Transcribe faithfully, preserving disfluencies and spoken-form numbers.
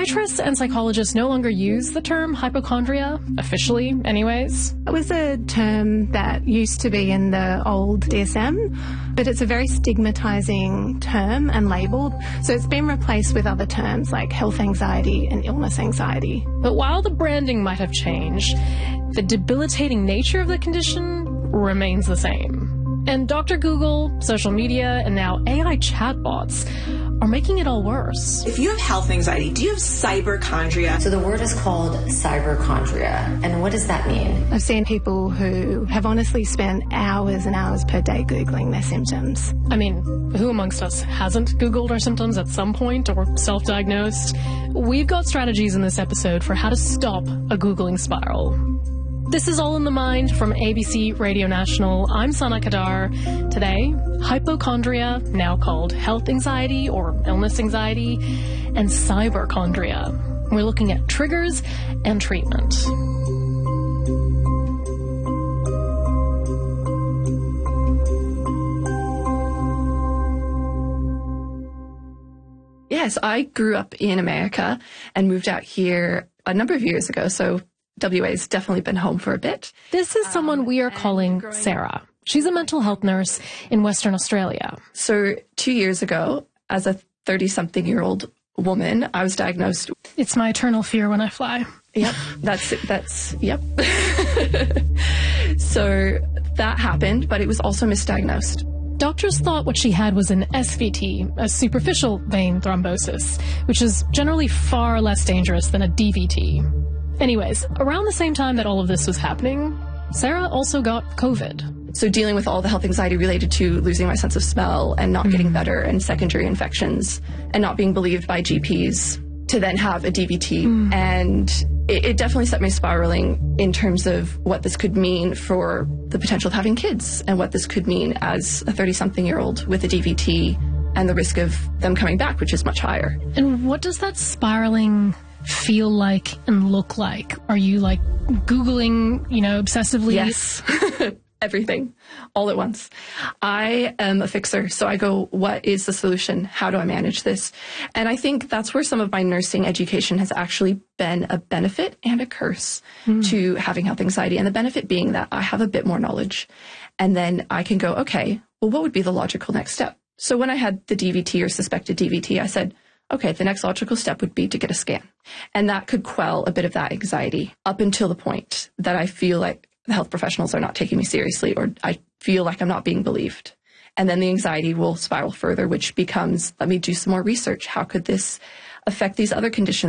Psychiatrists and psychologists no longer use the term hypochondria, officially anyways. It was a term that used to be in the old D S M, but it's a very stigmatising term and label, so it's been replaced with other terms like health anxiety and illness anxiety. But while the branding might have changed, the debilitating nature of the condition remains the same. And Doctor Google, social media, and now A I chatbots are making it all worse. If you have health anxiety, do you have cyberchondria? So the word is called cyberchondria. And what does that mean? I've seen people who have honestly spent hours and hours per day Googling their symptoms. I mean, who amongst us hasn't Googled our symptoms at some point or self-diagnosed? We've got strategies in this episode for how to stop a Googling spiral. This is All in the Mind from A B C Radio National. I'm Sana Kadar. Today, hypochondria, now called health anxiety or illness anxiety, and cyberchondria. We're looking at triggers and treatment. Yes, I grew up in America and moved out here a number of years ago, so W A's definitely been home for a bit. This is someone we are calling Sarah. She's a mental health nurse in Western Australia. So two years ago, as a thirty-something-year-old woman, I was diagnosed. It's my eternal fear when I fly. Yep, that's it. That's, yep. So that happened, but it was also misdiagnosed. Doctors thought what she had was an S V T, a superficial vein thrombosis, which is generally far less dangerous than a D V T. Anyways, around the same time that all of this was happening, Sarah also got COVID. So dealing with all the health anxiety related to losing my sense of smell and not mm. getting better and secondary infections and not being believed by G Ps to then have a D V T. Mm. And it, it definitely set me spiraling in terms of what this could mean for the potential of having kids and what this could mean as a thirty-something-year-old with a D V T and the risk of them coming back, which is much higher. And what does that spiraling feel like and look like? Are you like Googling, you know, obsessively? Yes. Everything all at once. I am a fixer, so I go, what is the solution? How do I manage this? And I think that's where some of my nursing education has actually been a benefit and a curse mm. to having health anxiety. And the benefit being that I have a bit more knowledge. And then I can go, okay, well, what would be the logical next step? So when I had the D V T or suspected D V T, I said, okay, the next logical step would be to get a scan. And that could quell a bit of that anxiety up until the point that I feel like the health professionals are not taking me seriously or I feel like I'm not being believed. And then the anxiety will spiral further, which becomes, let me do some more research. How could this affect these other conditions?